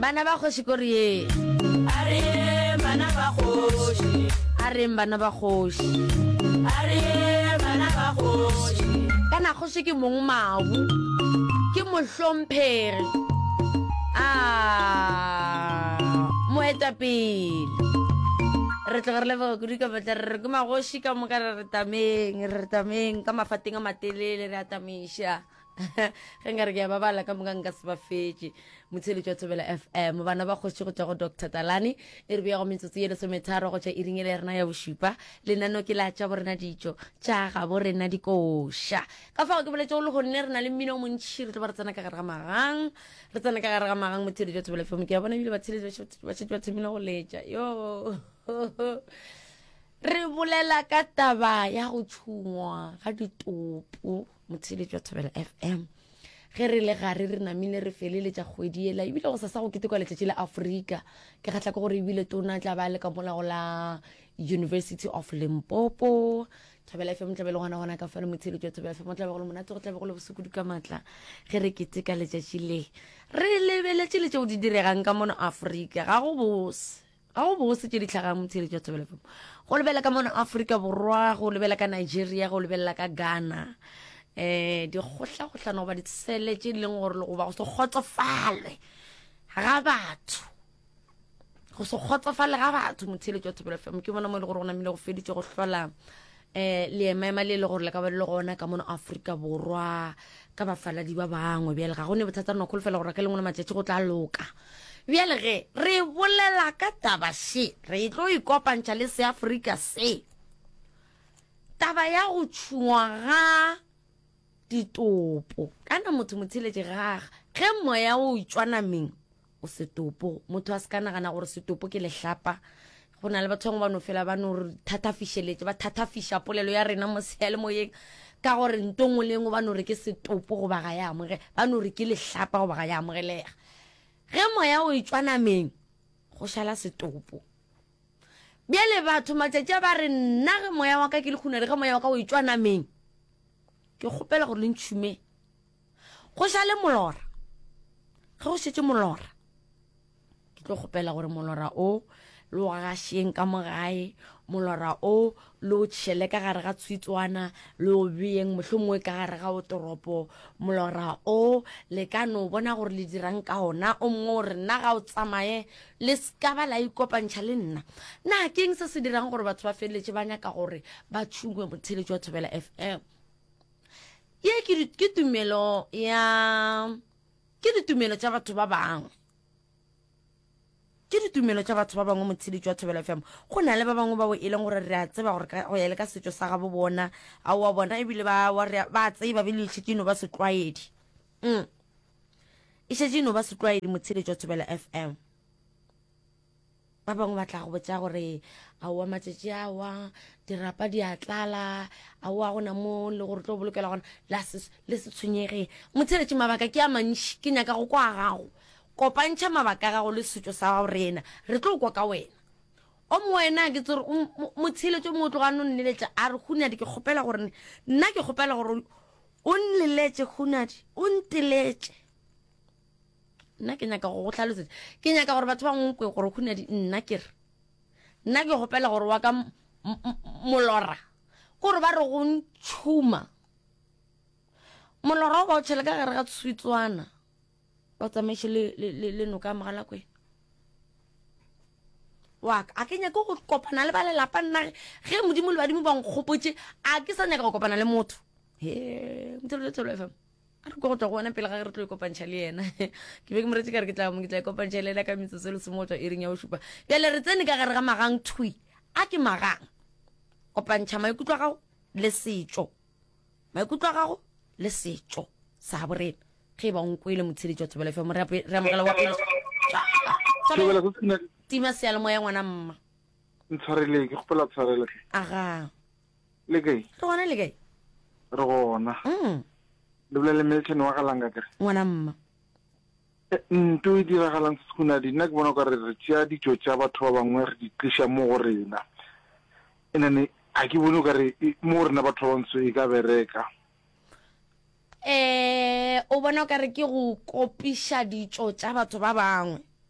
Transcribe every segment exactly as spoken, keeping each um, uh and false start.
bana ba khoshi korie are bana ba khoshi are bana ba khoshi are bana ba khoshi kana khoshi ke mong mabu ke mohlompheri ah moeta pele re tla re leva go dika batla re ke magoshi ka mo ka re tameng re tameng ka mafating a matelele re atamisha ge ngare ke ya babala ka mo nka se ba fetse motshele tšwa Thobela F M bana ba khoshi go tšwa go Doctor Talani e re bia go metsotso ye lesometharo go tšwa iringele rena ya bošupa lenano ke la tša borena ditšo tša ga borena dikoša ka fa ke boletse go le gonne re na le mmino o montši re tlo ba re tsena ka gare ga magang re tsena ka gare ga magang motshele tšwa Thobela F M ke ya bona ebile ba tshele ba tšhetša ba thomile go letša yo re bolela ka taba ya go tšhungwa ga ditopo motshele tšwa Thobela F M ge re le gare re namile re feleletša kgwedi ela ebile go sa sa go ketekwa letšatši la Afrika ke kgatla ke gore ebile tona tla ba le ka mola go la University of Limpopo Thobela F M tla be le gona gona ka fela motshele tšwa Thobela F M tla be go le monate go tla be go le bosukudu ka matla ge re keteka letšatši le re lebeletše le tšeo di diregang ka mono Afrika ga go bose ga go bose tše di tlhagang motshele tšwa Thobela F M go lebela ka mono Afrika borwa go lebela ka Nigeria go lebela ka Ghana eh di khotla khotla no ba ditsele tše leng gore le go ba go se khotsofale ga batho go se khotsofale ga batho motshele tšwa Thobela F M ke bona mo le gore go namile go feditše go hlola eh le ema le le gore le ka ba le gona ka mono Afrika borwa ka bafaladi ba bangwe bjale ga go ne bothata no kholfela gore ka lengwe matšatši go tla loka bjale ge re bolela ka taba se re tlo ikopantša le se Afrika se taba ya go tšhungwa ga ditopo kana motho motshiletse gaga ge moya o itswana meng o setopo motho a se ka nagana gore setopo ke lehlapa go na le batho ba no fela ba no re thatafisheletse ba thatafisha polelo ya rena mo seele moyeng ka gore ntongwe lengwe ba no re ke setopo go ba ga ya amoge ba no re ke lehlapa go ba ga ya amogelega ge moya o itswana meng go šala setopo bjale batho matšatši ba re nna ge moya wa ka ke le khunare ge moya wa ka o itswana meng ke kgopela gore le ntšhume go šale molora ge go šetse molora ke tlo kgopela gore molora o le o gašeng ka mogae molora o le o tšhele ka gare ga tshwitswana le o beeng mohlomongwe ka gare ga otoropo molora o le ka no bona gore le dirang ka ona o mongwe gore nna ga o tsamaye le ska ba la ikopantšha le nna na keng se se dirang gore batho ba feleletše ba nyaka gore ba tšhungwe motshele tšwa Thobela F M ye ke tumelo ya ke ditumelo tša batho ba bangwe ke ditumelo tša batho ba bangwe motshele tšwa Thobela F M go na le ba bangwe ba o e leng gore re a tseba gore go ya le ka setšo sa gabo bona a wa bona ebile ba ba tseba ba le tšhetše no ba se tlwaedi mm e tšhetše no ba se tlwaedi motshele tšwa Thobela F M ba bangwe ba tla go botša gore a wa matšatši a wa dirapa di a tlala a wa gona mo le gore tlo bolokela gona le se tshwenyege motšheletše mabaka ke a mantši ke nyaka go kwa gago kopantšha mabaka a gago le setšo sa gago rena re tlo kwa ka wena o mo wena ke tsore motšheletše mo tlo ga no nneletša a re khunadi ke kgopela gore nna ke kgopela gore o nneletše khunadi o nteletše nna ke nyaka go go tlhalosetsa ke nyaka gore batho ba ngwe gore khunadi nna ke re nna ke gopela gore wa ka molora gore ba re go ntšhuma molora o ba o tšhele ka gare ga tshwitswana ba tsamaiše le noka mogala kwe wa a ke nyaka go kopana le ba lelapa nna ge modimo le badimo ba nkgopotše a ke sa nyaka go kopana le motho he motshele Thobela F M a re go tla go bona pele ga re tlo ikopantšha le yena ke be ke moretse ka re ke tla mo ke tla ikopantšha le yena ka metsotso le semotšwa e reng ya o šupa bjale re tsene ka gare ga magang thui a ke magang kopantšha maikutlo a gago le setšo maikutlo a gago le setšo sa borena ge ba nkwele motshele tšwa Thobela F M re amogela wa pele tima sealemoya ngwana mma ntshwarele ke kgopela tshwarele aga le kae re gona le kae re gona mm le bolele Milton wa galanga kere ngwana mma nto e diragalang sekhunadi nna ke bona ka re re tšea ditšo tša batho ba bangwe re di tliša mo go rena enane a ke bone ka re mo go rena batho ba bantsho e ka bereka eh o bona ka re ke go kopiša ditšo tša batho ba bangwe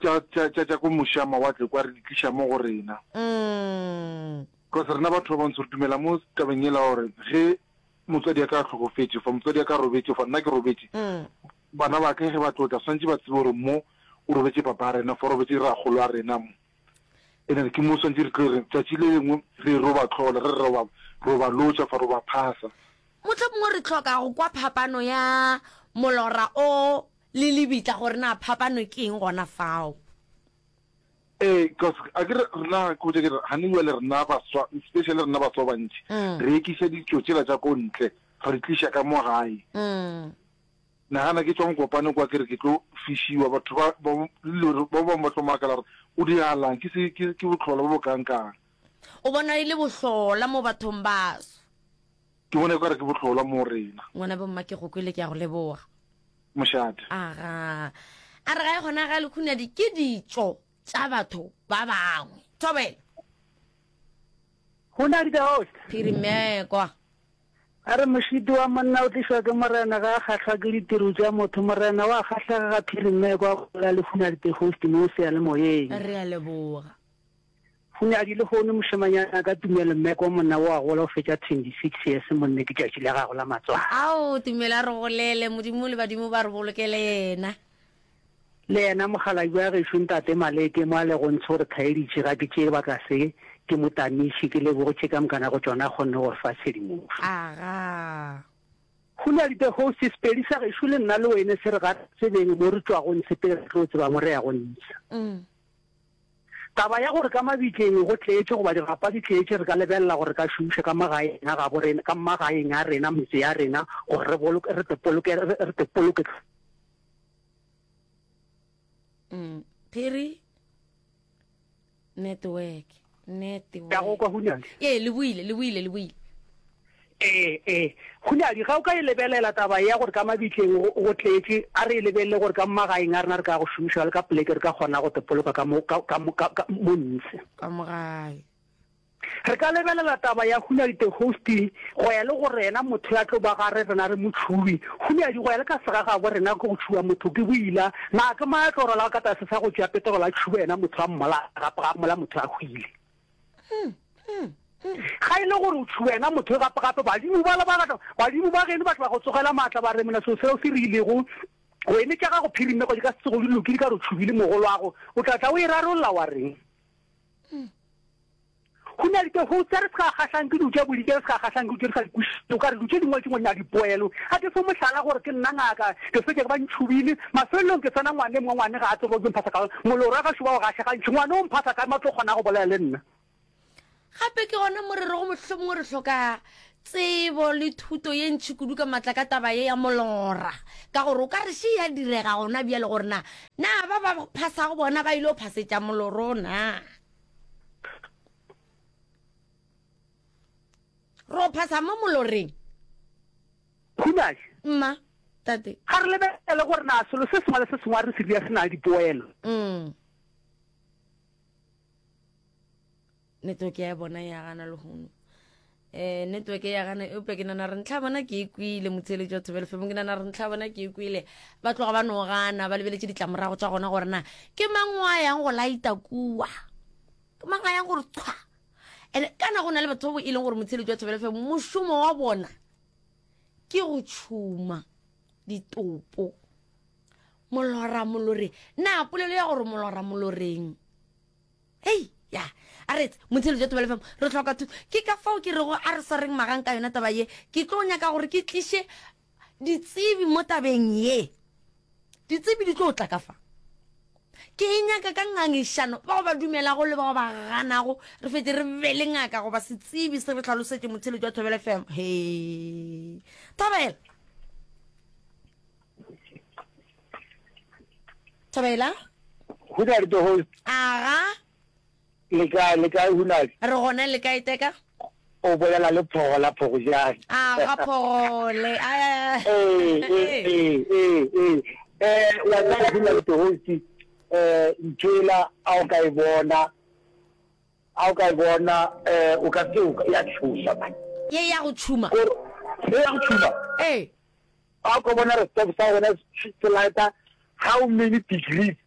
tša tša ko moša mawatle kwa re di tliša mo go rena mm because rena batho ba bantsho re dumela mo tabeng ela gore ge motswadi a ka tlhokofetse fa motswadi a ka robetse fa nna ke robetse bana ba ka ge ba tlotla swantse ba tsebe gore mo o robetse papa a rena fa robetse ra golo a rena mo ene ke mo swantse re kere tšatši le lengwe re roba tlhola re roba roba lotša fa roba phasa motho mongwe re tlhoka go kwa phapano ya molora o le lebitla gore na phapano ke eng gona fao eh because a ke rena go je ke hane wa le rena ba swa especially rena ba swa bantši re ekisa ditšo tsela tša ko ntle ga re tlisha ka mo gae mm nagana ke tswa mo kopane kwa kere ke tlo fishiwa batho ba ba ba ba tlo makala o di alang ke se ke ke botlhola bo kankang o bona ile bohlola mo bathong ba ke bona gore ke botlhola mo rena ngwana ba mma ke go kwele ke ya go leboga moshate aga a re ga gona ga le khuna di ke ditso tsa batho ba bangwe Thobela hona di da host phirimekwa are moshidi wa monna o tliswa ke morena ga khatlha ke ditiro tša motho morena wa khatlha ga phirimekwa la le hona di host mo se le moyeng re a leboga hona di le gone moshimanyana ka tumelo mmeko monna wa go lo fetša twenty-six years monne ke tšatši le ga go la matswa ao tumela re go lele modimo le badimo ba re bolokelena le yena mogala jwa ge shuntate maleke mo le go ntsho re khaeditše ga ke tšee ba ka se ke motaniši ke le go tšeka mkana go tsona kgonne go fa sedimo aga hona di the host spedi sa ge shule nna le wena se re ga se beng mo re tswa go ntse pele tlo tseba mo re ya go ntse mm taba ya gore ka mabitleng go tletse go ba dirapa di tletse re ka lebella gore ka šuša ka magaeng ga bo rena ka magaeng a rena metse ya rena gore re boloke re te poloke re te poloke mm Phiri network network ya go kwa hunyane ye le buile le buile le buile eh eh hunyane ga o ka e lebelela taba ya gore ka mabitleng go tletse a re lebelle gore ka magaeng a rena re ka go šuša le ka pleke re ka kgona go te poloka ka mo ka mo ntse ka mogae re ka lebelela taba ya hunyane the host go ya le gore rena motho ya tlo ba ga re rena re motshubi hunyane go ya le ka sega ga bo rena go tshuwa motho ke buila na ka ma tloro la ka ta se sa go tšea petro la tšhuwena motho a mmola ga ga mola motho a khwile ga ile gore o tšhuwena motho gape gape ba dimo ba la ba ga ba dimo ba gene batho ba go tsogela matla ba re mena so se o se rile go go ene tša ga go phirime go ka se go lokile ka re tšhubile mogolo wa go o tla tla o e rarolla wa reng hona di go tsare ska khahlang ke dutse bodi ke ska khahlang ke dutse ka ka re dutse dingwe tšengwe nya dipoelo a ke so mohlala gore ke nna ngaka ke se ke ba ntšhubile mafelong ke tsana ngwane mongwe ngwane ga a tlo go mphasa ka molora ga shuba ga sha ga ngwane o mphasa ka matlo gona go bolela le nna gape ke gona more re go mohlomongwe re hloka tsebo le thuto ye ntši kudu ka matla ka taba ye ya molora ka gore o ka re še ya direga gona bjale gore na na ba ba phasa go bona ba ile o phasetša moloro na ro phasa mo moloreng khunai mma tate ga re lebele gore na selo se sengwe le se sengwe re se dia se na dipoelo mm network ya bona ya gana le hono eh network ya gana e pe ke nana re ntla bona ke ikwile motsele jo Thobela F M ke nana re ntla bona ke ikwile ba tloga ba no gana ba lebeletse ditlamorago tsa gona gore na ke mangwa yang go laita kuwa ke mangwa yang gore tswa ene kana go na le batho bo ile gore motsele jo Thobela F M moshumo wa bona ke go tshuma ditopo molora molore na polelo ya gore molora moloreng hey ya aretse motsele jo Thobela F M re tlhoka thuto ke ka fao ke re go a re sa reng magang ka yona taba ye ke tlo nya ka gore ke tlishe ditsebi mo tabeng ye ditsebi di tlo tla ka fa ke nyaka ka ngangisano ba go ba dumela go le ba go ba gana go re fetse re bele ngaka go ba se tsebi se re tlhalosetse motsele jo Thobela F M hey Thobela Thobela go na di host aga le ka le ka huna re gona le ka iteka o bolela le phogo la phogo ja a ga phogole a eh eh eh eh eh wa ka huna di host eh ntela a o ka e bona a o ka e bona eh o ka se o ya tshusa ba ye ya go tshuma e ya go tshuma eh a ko bona re stop sa wena slide how many degrees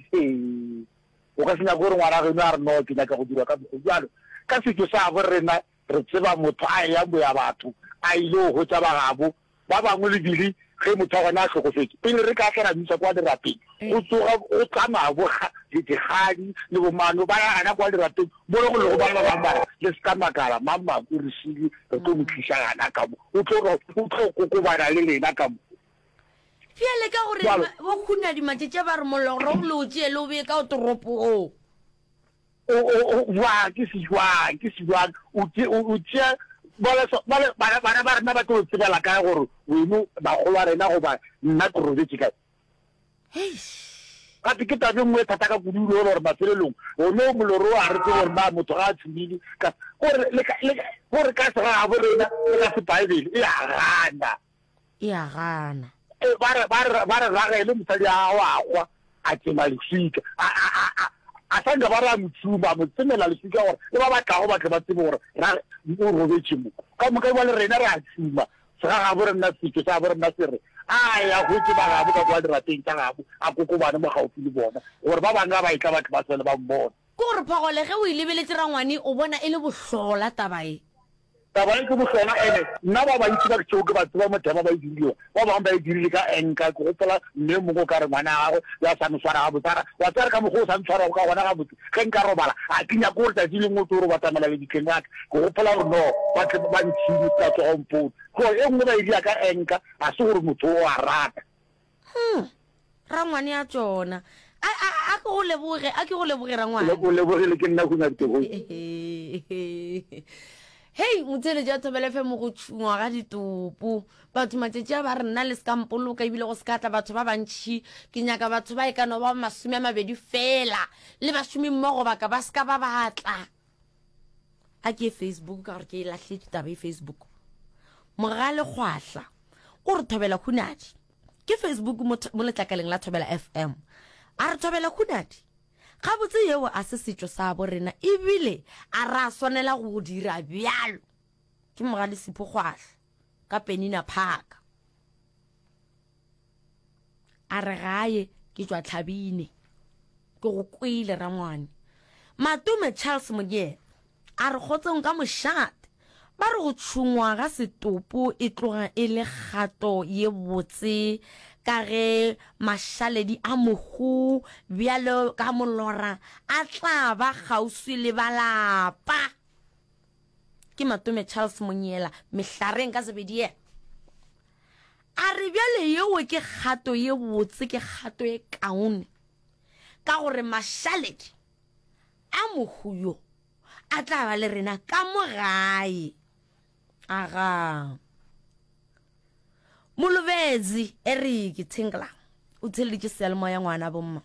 ee o ka senya gore ngwana geno a re no ke nyaka go dira ka mokgwa jalo ka setso sa bo rena re tseba motho a ya boya batho a ile go hotsa bagabo ba bangwe le bile ge motho a gona a tlhokofetse pele re ka tleramisa kwa dirapeng go tsoga o tsamabo ditigadi le bomano ba ya gana kwa dirapeng bo le go le go bana ba mara le se ka makala mamako re sile re tlo mo tlisa gana ka mo o tlo kokobana le lena ka mo fiele ka gore bo khuna di matetse ba re moloro le o tse le o be ka o toropo o o wa ke se jwa ke se jwa o tse o tse bala bala bana bana ba rena ba tlo tsebela ka gore o imo ba go wa rena go ba nna korobetse ka hey ka ke tabe mo thata ka kudu lo re ba felelong o no moloro a re tse gore ba motho ga tshimile ka gore le gore ka se ga bo rena le ka se bible e a gana e a gana e ba re ba re ba re ra ga le motadi a wa kwa a tsema le fika a a a a sanga ba ra mtsuma mo tsemela le fika gore le ba ba tla go ba tla ba tsebe gore ra o robetse mo ka mo ka ba le rena ra tsuma se ga bo rena fitse sa bo rena sere a ya go tse ba ga bo ka kwa dirateng tsa gabo a kokobane mo gaufi le bona gore ba banga ba itla batho ba tsela ba mbona ko re phagole ge o ile beletse rangwane o bona e le bohlola tabae taba e ke bohlona ene nna ba ba itse ba tseo ke batho ba motema ba idile ba ba ba idile ka enka go gopola mme mo ka re ngwana gago ya sa mswara ga botsara wa tsara ka mo go sa mswara ka gona ga botse ge nka robala a kinya go tsa dile mo toro ba tsamela le dikengaka go gopola gore no ba tle ba ntshidi tsa tso mpo go e nngwe ba idile ka enka a se gore motho o a rata hm rangwane ya tsona a a a go leboge a ke go leboge rangwane le leboge le ke nna go nna ditego hey motsele ja thobele fe mo go tshungwa ga ditopo batho matsetše ba re nna le sekampolo ka ibile go sekatla batho ba bantšhi ke nyaka batho ba e ka no ba masome a mabedi fela le basome mmogo ba ka ba ska ba batla a ke Facebook ka gore ke lahletse taba e Facebook mogale kgwahla o re thobela khunadi ke Facebook mo letlakaleng la thobela F M a re thobela khunadi ga botse yeo a se setšo sa bo rena ebile a ra swanela go dira bjalo ke mogale Sipho Kgwahla ka Penina Park a re gae ke tswa Tlhabine ke go kwile rangwane Matume Charles Monyela a re gotseng ka mošate ba re go tshungwa ga setopo e tloga e le gato ye botse ka ge mashaledi a mohu bjalo ka molora a tla ba kgauswi le balapa ke Matume Charles Monyela mehlareng ka sebedie a re bjale yeo ke gato ye botse ke gato e kaone ka gore mashaledi a mohu yo a tla ba le rena ka mo gae aga Molobezi Eric Tingla o tshele ke selmo ya ngwana bomma